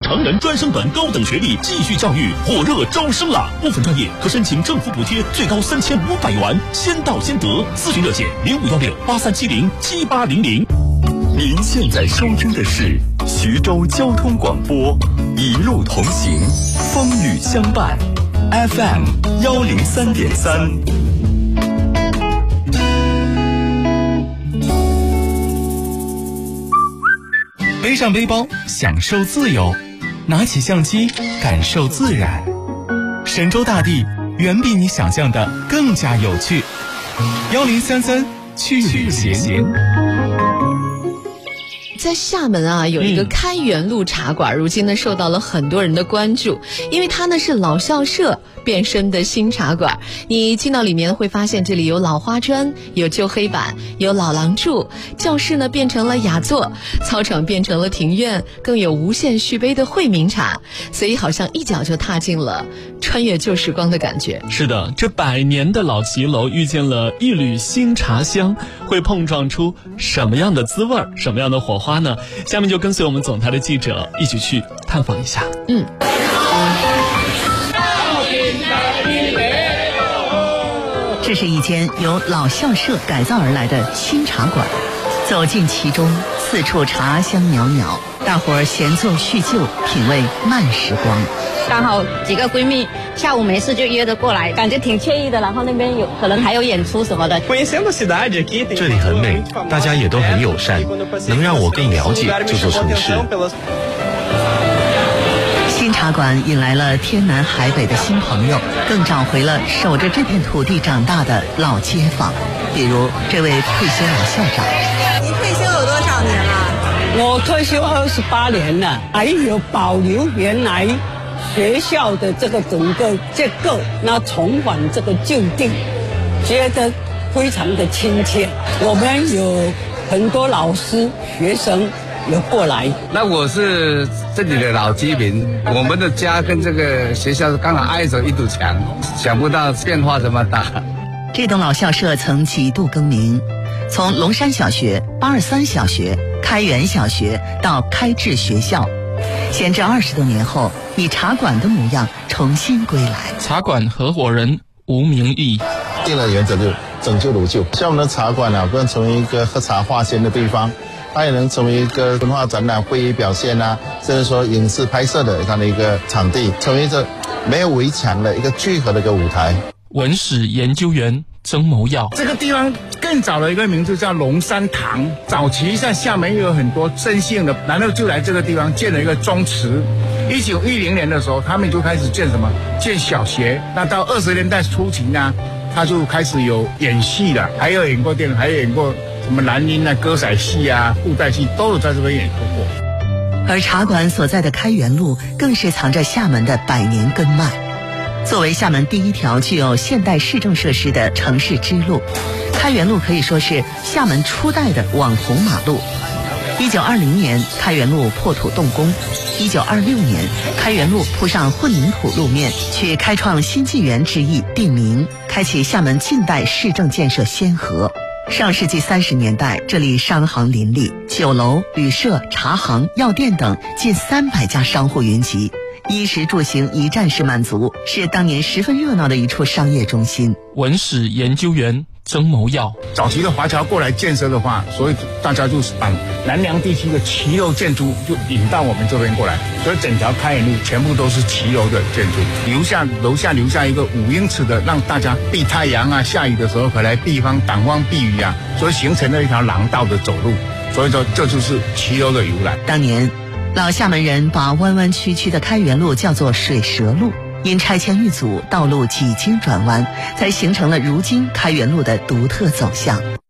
成人专升本高等学历继续教育火热招生了，部分专业可申请政府补贴，最高3500元，先到先得。咨询热线051683707800。 您现在收听的是徐州交通广播，一路同行，风雨相伴 ，FM 103.3。 背上背包，享受自由；拿起相机，感受自然。神州大地远比你想象的更加有趣。1033去旅行。 在厦门啊，有一个开元路茶馆，如今呢受到了很多人的关注，因为它呢是老校舍变身的新茶馆。你进到里面会发现，这里有老花砖，有旧黑板，有老廊柱，教室呢变成了雅座，操场变成了庭院，更有无限续杯的惠民茶，所以好像一脚就踏进了穿越旧时光的感觉。 是的，这100年的老骑楼遇见了一缕新茶香，会碰撞出什么样的滋味，什么样的火花呢？下面就跟随我们总台的记者一起去探访一下。 这是一间由老校舍改造而来的新茶馆，走进其中，四处茶香袅袅，大伙儿闲坐叙旧，品味慢时光。 刚好几个闺蜜下午没事就约着过来，感觉挺惬意的。然后那边可能还有演出什么的。 这里很美，大家也都很友善，能让我更了解这座城市。 新茶馆引来了天南海北的新朋友，更找回了守着这片土地长大的老街坊，比如这位退休老校长。 您退休有多少年了？ 我退休28年了，还有保留原来学校的这个整个结构，那重返这个旧地，觉得非常的亲切。我们有很多老师、学生有过来。 那我是这里的老居民，我们的家跟这个学校刚好挨着一堵墙，想不到变化这么大。 这栋老校舍曾几度更名，从龙山小学、823小学、开元小学到开智学校，闲置20多年后，以茶馆的模样重新归来。 茶馆合伙人吴明义定了原则，就拯救如旧。像我们的茶馆不能成为一个喝茶划线的地方，它也能成为一个文化展览、会议表现甚至说影视拍摄的这样的一个场地，成为一个没有围墙的一个聚合的一个舞台。 文史研究员曾谋耀， 这个地方更早的一个名字叫龙山堂。早期在厦门有很多郑姓的，然后就来这个地方建了一个宗祠。1910年的时候，他们就开始建什么？建小学。那到20年代初期呢，他就开始有演戏了，还有演过电影，还有演过什么兰音歌仔戏布袋戏，都有在这边演出过。 而茶馆所在的开元路，更是藏着厦门的百年根脉。作为厦门第一条具有现代市政设施的城市支路，开元路可以说是厦门初代的网红马路。1920年，开元路破土动工；1926年，开元路铺上混凝土路面，取开创新纪元之意定名，开启厦门近代市政建设先河。上世纪30年代，这里商行林立，酒楼、旅社、茶行、药店等近300家商户云集，衣食住行一站式满足，是当年十分热闹的一处商业中心。 文史研究员曾谋耀， 早期的华侨过来建设的话，所以大家就是把南洋地区的骑楼建筑就引到我们这边过来，所以整条开元路全部都是骑楼的建筑，楼下留下一个5英尺的，让大家避太阳下雨的时候可来避风挡风避雨所以形成了一条廊道的走路，所以说这就是骑楼的由来。 当年老厦门人把弯弯曲曲的开元路叫做水蛇路，因拆迁遇阻，道路几经转弯，才形成了如今开元路的独特走向。